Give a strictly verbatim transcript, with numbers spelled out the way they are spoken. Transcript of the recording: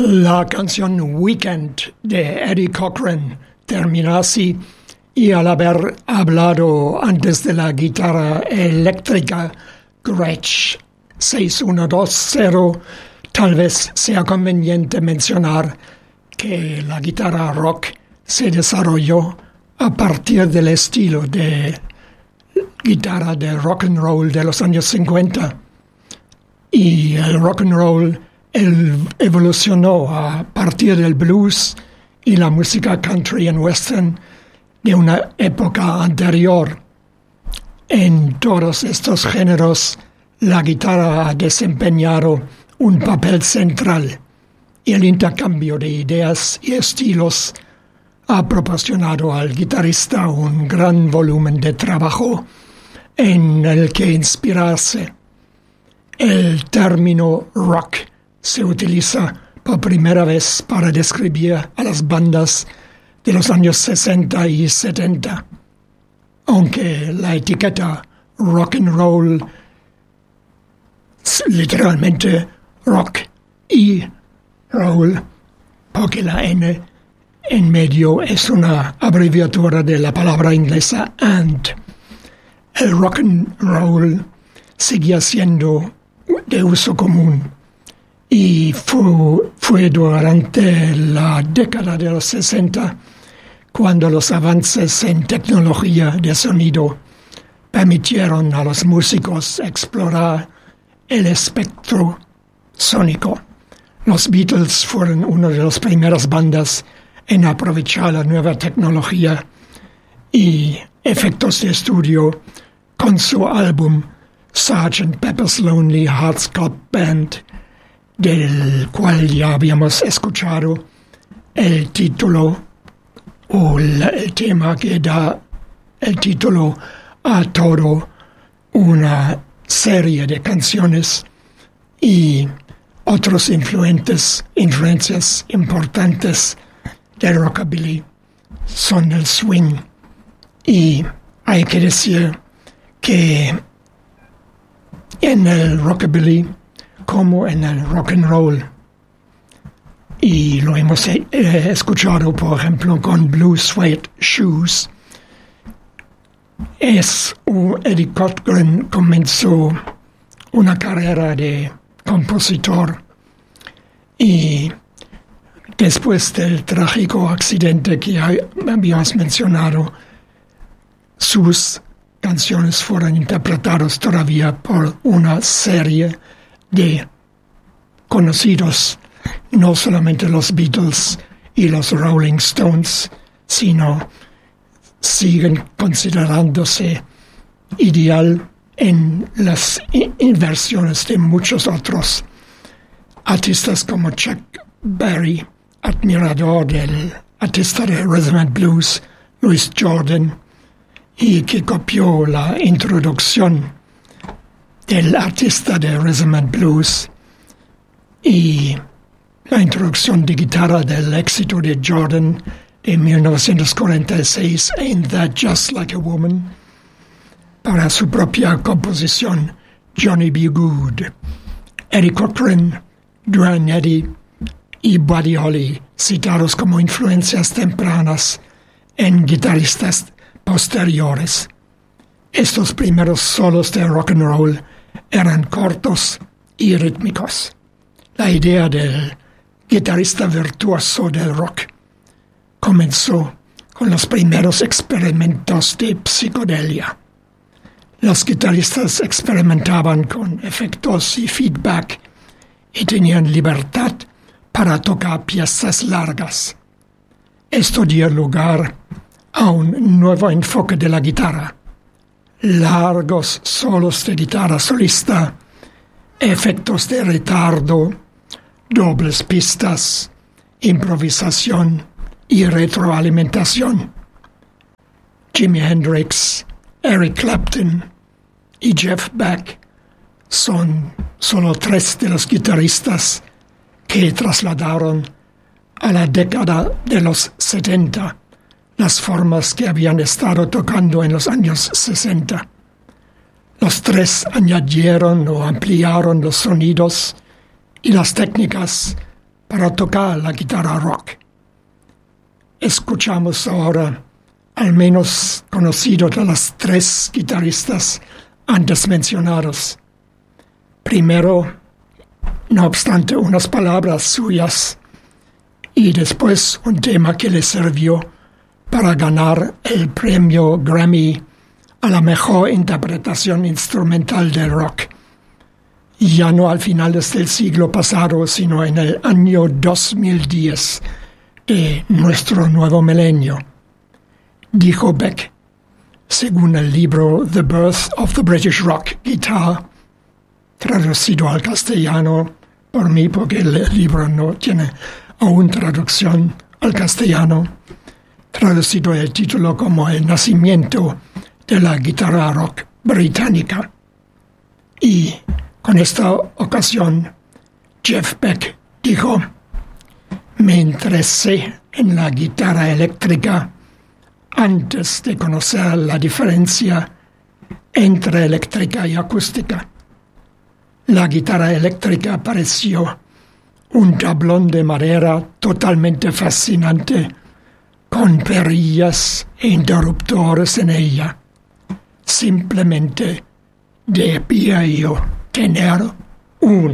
La canción Weekend de Eddie Cochran termina así, y al haber hablado antes de la guitarra eléctrica Gretsch seis uno dos cero, tal vez sea conveniente mencionar que la guitarra rock se desarrolló a partir del estilo de guitarra de rock and roll de los años cincuenta, y el rock and roll el evolucionó a partir del blues y la música country and western de una época anterior. En todos estos géneros, la guitarra ha desempeñado un papel central, y el intercambio de ideas y estilos ha proporcionado al guitarrista un gran volumen de trabajo en el que inspirarse. El término rock se utiliza por primera vez para describir a las bandas de los años sesenta y setenta, aunque la etiqueta rock and roll, literalmente rock y roll, porque la N en medio es una abreviatura de la palabra inglesa and. El rock and roll seguía siendo de uso común, y fue, fue durante la década de los sesenta cuando los avances en tecnología de sonido permitieron a los músicos explorar el espectro sónico. Los Beatles fueron una de las primeras bandas en aprovechar la nueva tecnología y efectos de estudio con su álbum sergeant Pepper's Lonely Hearts Club Band, del cual ya habíamos escuchado el título o el, el tema que da el título a todo una serie de canciones y otros influentes, influencias importantes del rockabilly son el swing. Y hay que decir que en el rockabilly como en el rock and roll, y lo hemos eh, escuchado por ejemplo con Blue Suede Shoes, es uh, Eddie Cochran comenzó una carrera de compositor, y después del trágico accidente que habíamos mencionado, sus canciones fueron interpretadas todavía por una serie de conocidos, no solamente los Beatles y los Rolling Stones, sino siguen considerándose ideal en las versiones de muchos otros artistas como Chuck Berry, admirador del artista de Rhythm and Blues Louis Jordan, y que copió la introducción del artista de Rhythm and Blues y la introducción de guitarra del éxito de Jordan de mil novecientos cuarenta y seis, Ain't That Just Like a Woman, para su propia composición Johnny B. Good. Eddie Cochran, Duane Eddy y Buddy Holly, citados como influencias tempranas en guitarristas posteriores. Estos primeros solos de rock and roll eran cortos y rítmicos. La idea del guitarrista virtuoso del rock comenzó con los primeros experimentos de psicodelia. Los guitarristas experimentaban con efectos y feedback y tenían libertad para tocar piezas largas. Esto dio lugar a un nuevo enfoque de la guitarra: largos solos de guitarra solista, efectos de retardo, dobles pistas, improvisación y retroalimentación. Jimi Hendrix, Eric Clapton y Jeff Beck son solo tres de los guitarristas que trasladaron a la década de los setenta las formas que habían estado tocando en los años sesenta. Los tres añadieron o ampliaron los sonidos y las técnicas para tocar la guitarra rock. Escuchamos ahora al menos conocido de las tres guitarristas antes mencionados. Primero, no obstante, unas palabras suyas y después un tema que le sirvió para ganar el premio Grammy a la mejor interpretación instrumental del rock. Ya no al finales del siglo pasado, sino en el año dos mil diez de nuestro nuevo milenio. Dijo Beck, según el libro The Birth of the British Rock Guitar, traducido al castellano por mí, porque el libro no tiene aún traducción al castellano, traducido el título como El nacimiento de la guitarra rock británica. Y con esta ocasión, Jeff Beck dijo, me interesé en la guitarra eléctrica antes de conocer la diferencia entre eléctrica y acústica. La guitarra eléctrica pareció un tablón de madera totalmente fascinante, con perillas e interruptores en ella. Simplemente debía yo tener uno.